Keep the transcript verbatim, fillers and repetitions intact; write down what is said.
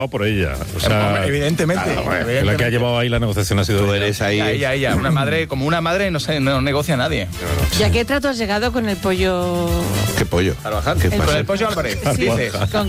por ella. O sea, evidentemente, claro, bueno, evidentemente. la que ha llevado ahí la negociación ha sido Tú ella. eres ahí. Ella, ella, ella, una madre, como una madre no, se, no negocia a nadie. ¿Y a qué trato has llegado con el pollo? ¿Qué pollo? Carvajal. ¿Qué Con pasa? el pollo Álvarez. Sí, Dices. con